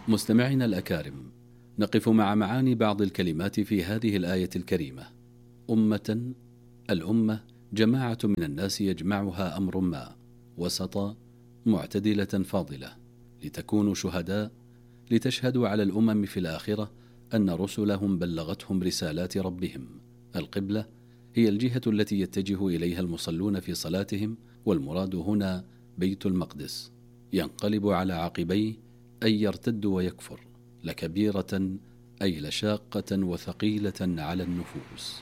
مستمعينا الأكارم، نقف مع معاني بعض الكلمات في هذه الآية الكريمة. أمة، الأمة جماعة من الناس يجمعها أمر ما، وسطا، معتدلة فاضلة، لتكونوا شهداء، لتشهدوا على الأمم في الآخرة أن رسلهم بلغتهم رسالات ربهم. القبلة هي الجهة التي يتجه إليها المصلون في صلاتهم، والمراد هنا بيت المقدس. ينقلب على عقبيه أي يرتد ويكفر، لكبيرة أي لشاقة وثقيلة على النفوس.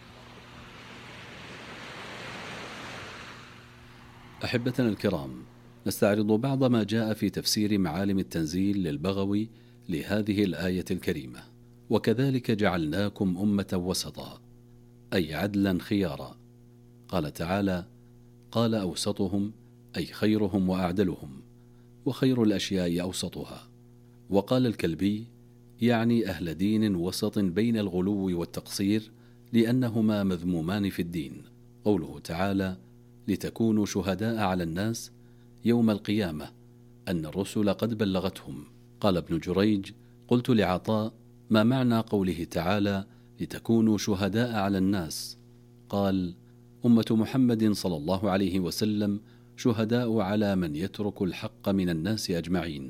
أحبتنا الكرام، نستعرض بعض ما جاء في تفسير معالم التنزيل للبغوي لهذه الآية الكريمة. وكذلك جعلناكم أمة وسطا، أي عدلا خيارا. قال تعالى: قال أوسطهم، أي خيرهم وأعدلهم، وخير الأشياء أوسطها. وقال الكلبي: يعني أهل دين وسط بين الغلو والتقصير، لأنهما مذمومان في الدين. قوله تعالى: لتكونوا شهداء على الناس يوم القيامة، أن الرسل قد بلغتهم. قال ابن جريج: قلت لعطاء: ما معنى قوله تعالى لتكونوا شهداء على الناس؟ قال: أمة محمد صلى الله عليه وسلم شهداء على من يترك الحق من الناس أجمعين،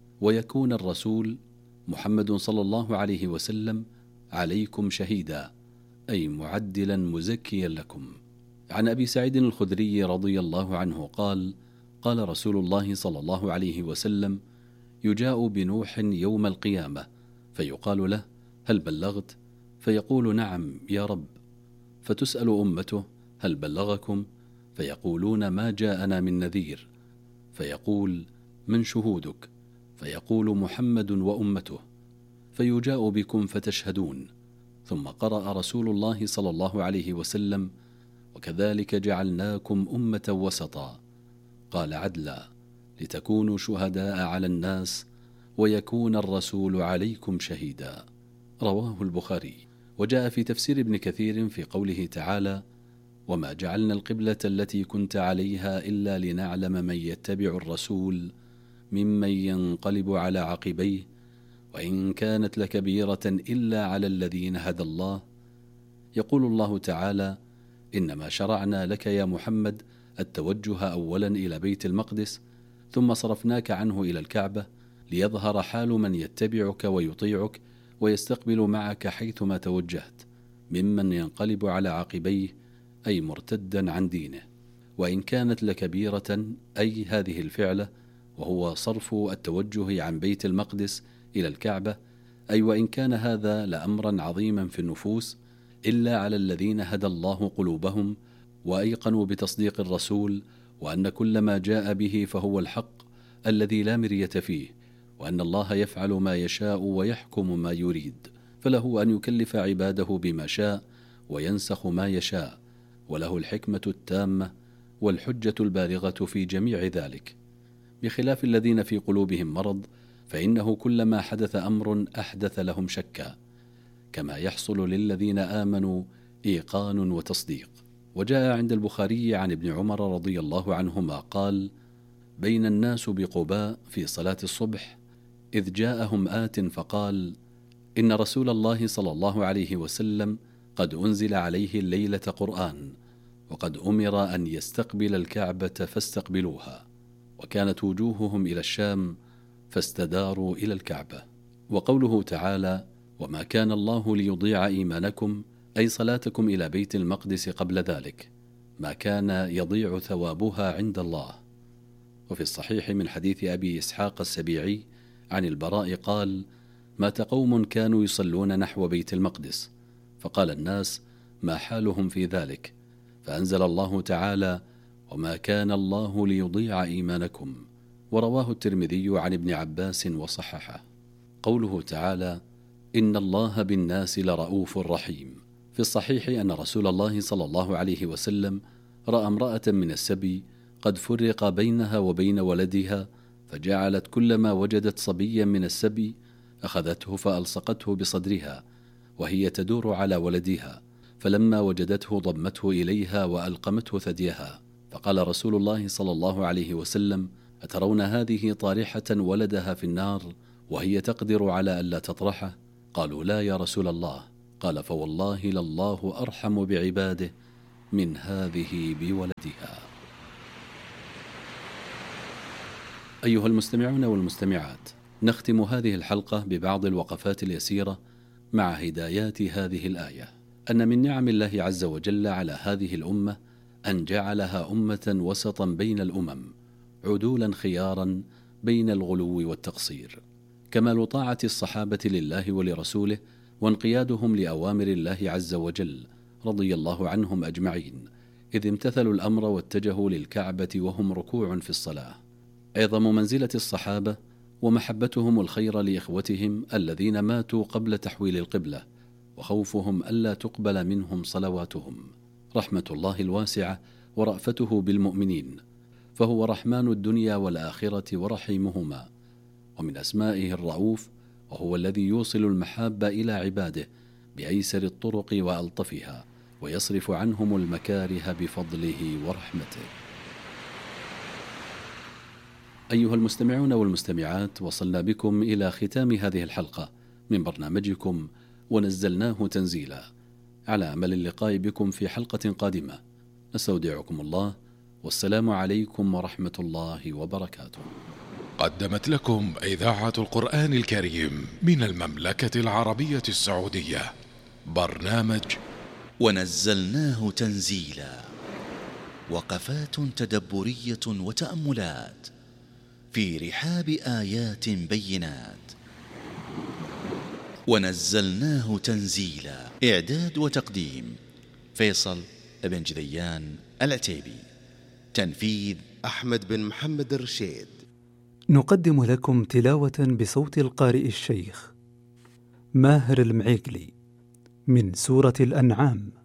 ويكون الرسول محمد صلى الله عليه وسلم عليكم شهيدا، أي معدلا مزكيا لكم. عن أبي سعيد الخدري رضي الله عنه قال: قال رسول الله صلى الله عليه وسلم: يجاء بنوح يوم القيامة فيقال له: هل بلغت؟ فيقول: نعم يا رب. فتسأل أمته: هل بلغكم؟ فيقولون: ما جاءنا من نذير. فيقول: من شهودك؟ فيقول: محمد وأمته. فيجاء بكم فتشهدون. ثم قرأ رسول الله صلى الله عليه وسلم: وكذلك جعلناكم أمة وسطا. قال: عدلا، لتكونوا شهداء على الناس ويكون الرسول عليكم شهيدا. رواه البخاري. وجاء في تفسير ابن كثير في قوله تعالى: وما جعلنا القبلة التي كنت عليها إلا لنعلم من يتبع الرسول ممن ينقلب على عقبيه، وإن كانت لكبيرة إلا على الذين هدى الله. يقول الله تعالى: إنما شرعنا لك يا محمد التوجه أولا إلى بيت المقدس، ثم صرفناك عنه إلى الكعبة، ليظهر حال من يتبعك ويطيعك ويستقبل معك حيثما توجهت، ممن ينقلب على عقبيه، أي مرتدا عن دينه. وإن كانت لكبيرة، أي هذه الفعلة، وهو صرف التوجه عن بيت المقدس إلى الكعبة، أي وإن كان هذا لأمرا عظيما في النفوس، إلا على الذين هدى الله قلوبهم وأيقنوا بتصديق الرسول، وأن كل ما جاء به فهو الحق الذي لا مرية فيه، وأن الله يفعل ما يشاء ويحكم ما يريد، فله أن يكلف عباده بما شاء وينسخ ما يشاء، وله الحكمة التامة والحجة البالغة في جميع ذلك. بخلاف الذين في قلوبهم مرض، فإنه كلما حدث أمر أحدث لهم شكا، كما يحصل للذين آمنوا إيقان وتصديق. وجاء عند البخاري عن ابن عمر رضي الله عنهما قال: بين الناس بقباء في صلاة الصبح، إذ جاءهم آت فقال: إن رسول الله صلى الله عليه وسلم قد أنزل عليه الليلة قرآن، وقد أمر أن يستقبل الكعبة فاستقبلوها، وكانت وجوههم إلى الشام فاستداروا إلى الكعبة. وقوله تعالى: وما كان الله ليضيع إيمانكم، أي صلاتكم إلى بيت المقدس قبل ذلك، ما كان يضيع ثوابها عند الله. وفي الصحيح من حديث أبي إسحاق السبيعي عن البراء قال: مات قوم كانوا يصلون نحو بيت المقدس، فقال الناس: ما حالهم في ذلك؟ فأنزل الله تعالى: وما كان الله ليضيع إيمانكم. ورواه الترمذي عن ابن عباس وصححه. قوله تعالى: إن الله بالناس لرؤوف رحيم. في الصحيح أن رسول الله صلى الله عليه وسلم رأى امرأة من السبي قد فرق بينها وبين ولدها، فجعلت كلما وجدت صبيا من السبي أخذته فألصقته بصدرها وهي تدور على ولدها، فلما وجدته ضمته إليها وألقمته ثديها. فقال رسول الله صلى الله عليه وسلم: أترون هذه طارحة ولدها في النار وهي تقدر على ألا تطرحه؟ قالوا لا يا رسول الله. قال فوالله لله أرحم بعباده من هذه بولدها. أيها المستمعون والمستمعات، نختم هذه الحلقة ببعض الوقفات اليسيرة مع هدايات هذه الآية، أن من نعم الله عز وجل على هذه الأمة أن جعلها أمة وسطا بين الأمم، عدولا خيارا بين الغلو والتقصير. كمال طاعة الصحابة لله ولرسوله وانقيادهم لأوامر الله عز وجل رضي الله عنهم أجمعين، إذ امتثلوا الأمر واتجهوا للكعبة وهم ركوع في الصلاة. عظم منزلة الصحابة ومحبتهم الخير لإخوتهم الذين ماتوا قبل تحويل القبلة، وخوفهم ألا تقبل منهم صلواتهم. رحمة الله الواسعة ورأفته بالمؤمنين، فهو رحمن الدنيا والآخرة ورحيمهما. ومن أسمائه الرؤوف، وهو الذي يوصل المحاب إلى عباده بأيسر الطرق وألطفها، ويصرف عنهم المكاره بفضله ورحمته. أيها المستمعون والمستمعات، وصلنا بكم إلى ختام هذه الحلقة من برنامجكم ونزلناه تنزيلا، على أمل اللقاء بكم في حلقة قادمة. نستودعكم الله، والسلام عليكم ورحمة الله وبركاته. قدمت لكم إذاعة القرآن الكريم من المملكة العربية السعودية برنامج ونزلناه تنزيلا، وقفات تدبرية وتأملات في رحاب آيات بينات. ونزلناه تنزيلا، إعداد وتقديم فيصل بن جذيان العتيبي، تنفيذ أحمد بن محمد الرشيد. نقدم لكم تلاوة بصوت القارئ الشيخ ماهر المعيقلي من سورة الأنعام.